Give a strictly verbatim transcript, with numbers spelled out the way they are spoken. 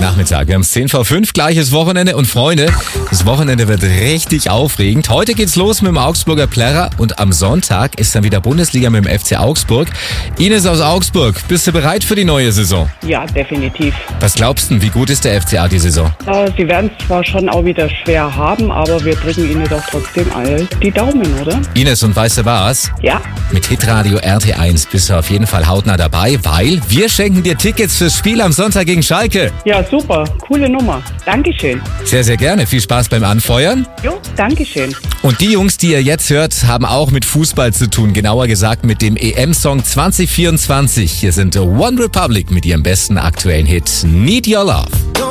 Nachmittag. Wir haben es zehn vor fünf, gleiches Wochenende. Und Freunde, das Wochenende wird richtig aufregend. Heute geht's los mit dem Augsburger Plärrer und am Sonntag ist dann wieder Bundesliga mit dem F C Augsburg. Ines aus Augsburg, bist du bereit für die neue Saison? Ja, definitiv. Was glaubst du, wie gut ist der F C A die Saison? Äh, sie werden es zwar schon auch wieder schwer haben, aber wir drücken ihnen doch trotzdem all die Daumen, oder? Ines, und weißt du was? Ja. Mit Hitradio R T eins bist du auf jeden Fall hautnah dabei, weil wir schenken dir Tickets fürs Spiel am Sonntag gegen Schalke. Ja, super. Coole Nummer. Dankeschön. Sehr, sehr gerne. Viel Spaß beim Anfeuern. Jo, Dankeschön. Und die Jungs, die ihr jetzt hört, haben auch mit Fußball zu tun. Genauer gesagt mit dem E M-Song zwanzig vierundzwanzig. Hier sind One Republic mit ihrem besten aktuellen Hit Need Your Love.